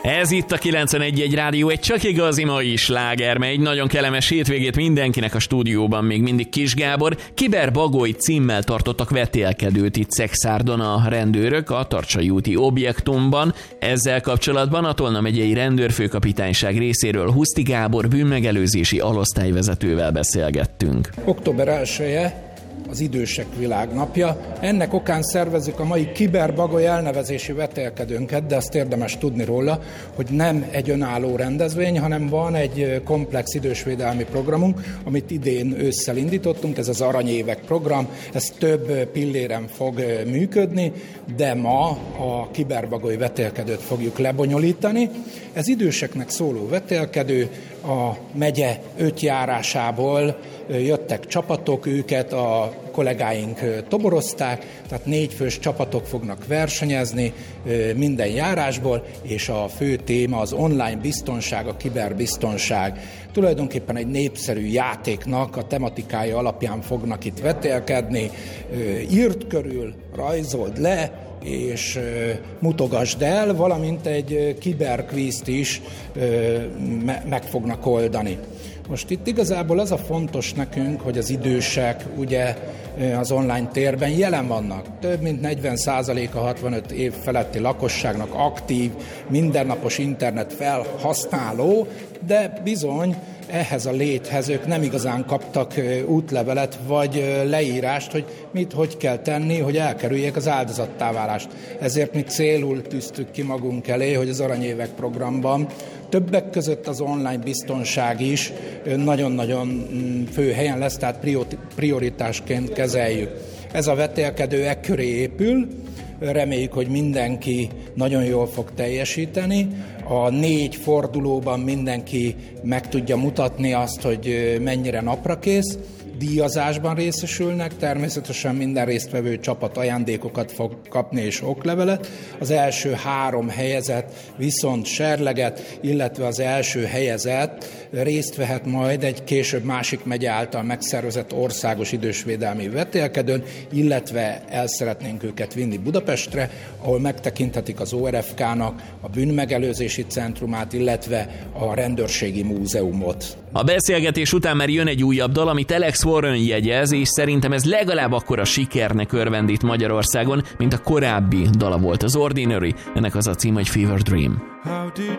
Ez itt a 91.1 Rádió, egy csak igazi mai sláger, mely egy nagyon kellemes hétvégét mindenkinek. A stúdióban még mindig Kis Gábor. Kiberbagoly címmel tartottak vetélkedőt itt Szekszárdon a rendőrök a Tartsai úti objektumban. Ezzel kapcsolatban a Tolna megyei rendőrfőkapitányság részéről Huszti Gábor bűnmegelőzési alosztályvezetővel beszélgettünk. Október 1-e az idősek világnapja. Ennek okán szervezzük a mai Kiberbagoly elnevezési vetélkedőnket, de azt érdemes tudni róla, hogy nem egy önálló rendezvény, hanem van egy komplex idősvédelmi programunk, amit idén ősszel indítottunk, ez az Aranyévek program, ez több pilléren fog működni, de ma a Kiberbagoly vetélkedőt fogjuk lebonyolítani. Ez időseknek szóló vetélkedő, a megye 5 járásából jöttek csapatok, őket a kollégáink toborozták, tehát 4 fős csapatok fognak versenyezni minden járásból, és a fő téma az online biztonság, a kiberbiztonság. Tulajdonképpen egy népszerű játéknak a tematikája alapján fognak itt vetélkedni. Írd körül, rajzold le, és mutogasd el, valamint egy kiberkvízt is meg fognak oldani. Most itt igazából az a fontos nekünk, hogy az idősek ugye az online térben jelen vannak. Több mint 40%-a 65 év feletti lakosságnak aktív, mindennapos internet felhasználó, de bizony ehhez a léthez ők nem igazán kaptak útlevelet vagy leírást, hogy mit, hogy kell tenni, hogy elkerüljék az áldozattáválást. Ezért mi célul tűztük ki magunk elé, hogy az Aranyévek programban többek között az online biztonság is nagyon-nagyon fő helyen lesz, tehát prioritásként kezeljük. Ez a vetélkedő ekköré épül, reméljük, hogy mindenki nagyon jól fog teljesíteni. A 4 fordulóban mindenki meg tudja mutatni azt, hogy mennyire naprakész. Díjazásban részesülnek, természetesen minden résztvevő csapat ajándékokat fog kapni és oklevelet. Az első 3 helyezett viszont serleget, illetve az első helyezett részt vehet majd egy később másik megye által megszervezett országos idősvédelmi vetélkedőn, illetve el szeretnénk őket vinni Budapestre, ahol megtekinthetik az ORFK-nak a bűnmegelőzési centrumát, illetve a rendőrségi múzeumot. A beszélgetés után már jön egy újabb dal, amit Alex Warren jegyez, és szerintem ez legalább akkora sikernek örvendít Magyarországon, mint a korábbi dala volt, az Ordinary. Ennek az a cím, hogy Fever Dream.